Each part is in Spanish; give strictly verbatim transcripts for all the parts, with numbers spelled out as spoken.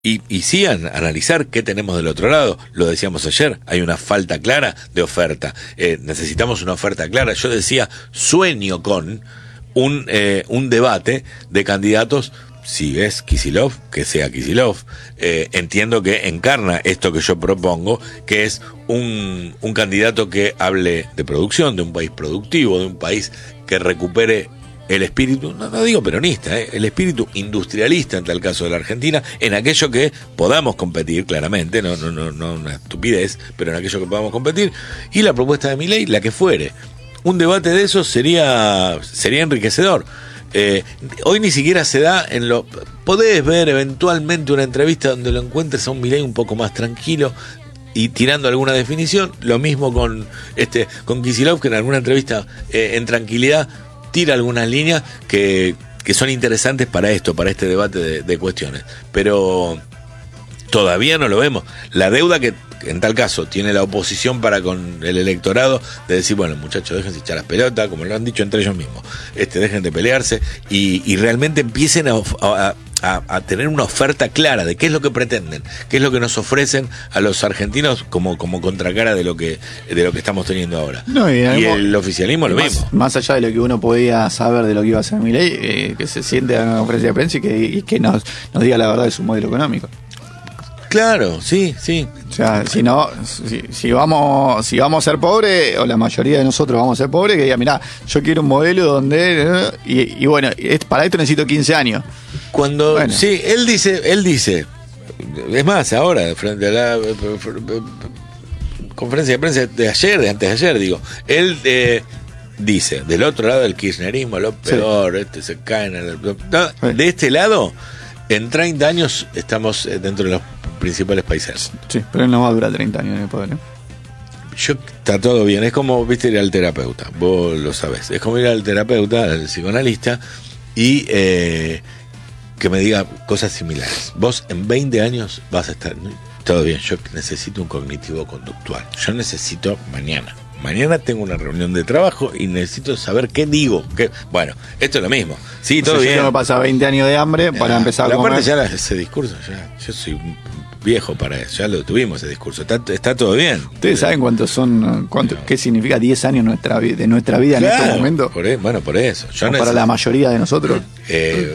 Y, y sí, an, analizar qué tenemos del otro lado. Lo decíamos ayer, hay una falta clara de oferta. Eh, necesitamos una oferta clara. Yo decía, sueño con un, eh, un debate de candidatos. Si es Kicillof, que sea Kicillof. Eh, entiendo que encarna esto que yo propongo, que es un, un candidato que hable de producción, de un país productivo, de un país que recupere el espíritu, no, no digo peronista, eh, el espíritu industrialista en tal caso de la Argentina, en aquello que podamos competir, claramente, no, no, no, no una estupidez, pero en aquello que podamos competir, y la propuesta de Milei, la que fuere. Un debate de eso sería, sería enriquecedor. Eh, hoy ni siquiera se da en lo... Podés ver eventualmente una entrevista donde lo encuentres a un Milei un poco más tranquilo y tirando alguna definición. Lo mismo con este con Kicillof, que en alguna entrevista eh, en tranquilidad tira algunas líneas que, que son interesantes para esto, para este debate de, de cuestiones. Pero todavía no lo vemos. La deuda que en tal caso tiene la oposición para con el electorado de decir, bueno, muchachos, déjense echar las pelotas, como lo han dicho entre ellos mismos, este, dejen de pelearse y, y realmente empiecen a, a, a, a tener una oferta clara de qué es lo que pretenden, qué es lo que nos ofrecen a los argentinos como, como contracara de lo que de lo que estamos teniendo ahora. No, y, y el oficialismo lo más, mismo. Más allá de lo que uno podía saber de lo que iba a hacer Milei, eh, que se siente en la conferencia de prensa y que, y que nos, nos diga la verdad de su modelo económico. Claro, sí, sí. O sea, si no, si, si vamos, si vamos a ser pobres, o la mayoría de nosotros vamos a ser pobres, que diga, mirá, yo quiero un modelo donde, eh, y, y bueno, es, para esto necesito quince años. Cuando, bueno. sí, él dice, él dice, es más, ahora, frente a la conferencia de prensa de ayer, de antes de ayer, digo, él eh, dice, del otro lado del kirchnerismo, lo peor, sí. este se cae en el... No, de este lado, en treinta años estamos dentro de los principales países. Sí, pero él no va a durar treinta años en el poder, ¿eh? Yo, está todo bien, es como, viste, ir al terapeuta, vos lo sabés, es como ir al terapeuta, al psicoanalista, y eh, que me diga cosas similares. Vos en veinte años vas a estar, todo bien, yo necesito un cognitivo conductual, yo necesito mañana. Mañana tengo una reunión de trabajo y necesito saber qué digo. Qué... Bueno, esto es lo mismo. Sí, todo o sea, bien. Yo tengo que pasar veinte años de hambre para ah, empezar a comer. Aparte ya la, ese discurso, ya, yo soy viejo para eso, ya lo tuvimos ese discurso. Está, está todo bien. ¿Ustedes saben cuántos son, cuánto, no. qué significa diez años nuestra, de nuestra vida claro, en estos momentos? Por, bueno, por eso. Yo necesito... Para la mayoría de nosotros. Eh,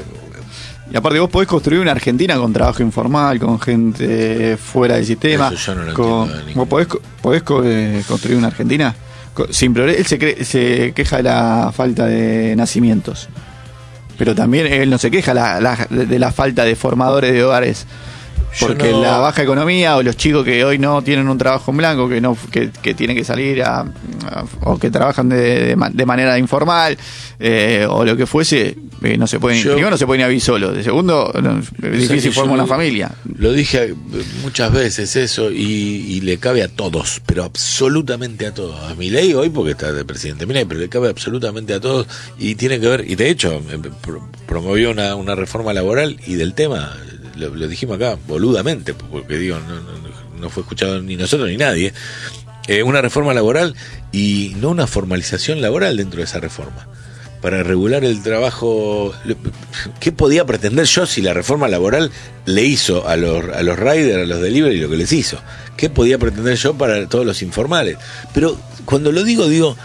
Y aparte vos podés construir una Argentina con trabajo informal, con gente fuera del sistema. Eso yo no lo con, entiendo. ¿Vos podés, podés eh, construir una Argentina? Sin problema. Él se, cre- se queja de la falta de nacimientos. Pero también él no se queja la, la, de la falta de formadores de hogares. Porque no... la baja economía o los chicos que hoy no tienen un trabajo en blanco, que no que, que tienen que salir a, a o que trabajan de, de, de manera informal eh, o lo que fuese, eh, no se pueden, Yo... primero no se pueden ir a vivir solos, de segundo no, es difícil formar una familia. Lo dije muchas veces eso y, y le cabe a todos, pero absolutamente a todos. A Milei hoy porque está de presidente Milei, pero le cabe absolutamente a todos y tiene que ver, y de hecho promovió una, una reforma laboral y del tema Lo, lo dijimos acá, boludamente, porque digo, no, no, no fue escuchado ni nosotros ni nadie, eh, una reforma laboral y no una formalización laboral dentro de esa reforma, para regular el trabajo. ¿Qué podía pretender yo si la reforma laboral le hizo a los, a los riders, a los delivery lo que les hizo? ¿Qué podía pretender yo para todos los informales? Pero cuando lo digo, digo,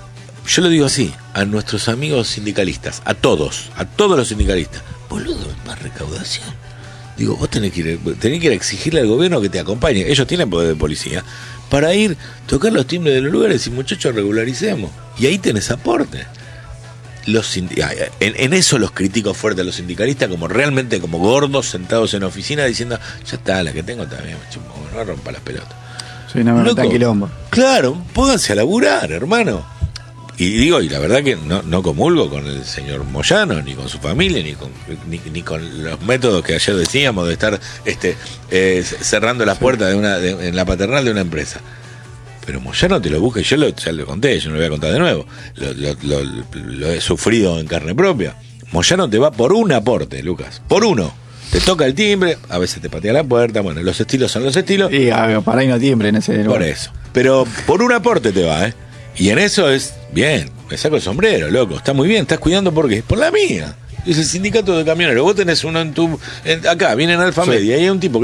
yo lo digo así, a nuestros amigos sindicalistas, a todos, a todos los sindicalistas, boludo, más recaudación. Digo, vos tenés que, ir, tenés que ir a exigirle al gobierno que te acompañe. Ellos tienen poder de policía para ir, tocar los timbres de los lugares y muchachos regularicemos. Y ahí tenés aporte. Los en, en eso los critico fuerte a los sindicalistas, como realmente como gordos sentados en oficina diciendo, ya está, la que tengo está bien, no rompa las pelotas. Sí, no me metan quilombo. Claro, pónganse a laburar, hermano. Y digo, y la verdad que no, no comulgo con el señor Moyano, ni con su familia, ni con ni, ni con los métodos que ayer decíamos de estar este eh, cerrando las puertas de una de, en la paternal de una empresa. Pero Moyano te lo busca, y yo lo, ya lo conté, yo no lo voy a contar de nuevo, lo, lo, lo, lo he sufrido en carne propia. Moyano te va por un aporte, Lucas, por uno. Te toca el timbre, a veces te patea la puerta, bueno, los estilos son los estilos. Y a, para ahí no timbre en ese lugar. Por eso. Pero por un aporte te va, ¿eh? Y en eso es bien, me saco el sombrero, loco, está muy bien, estás cuidando porque por la mía. Es el sindicato de camioneros. Vos tenés uno en tu... en- acá, viene en Alfa Sí. Media, y hay un tipo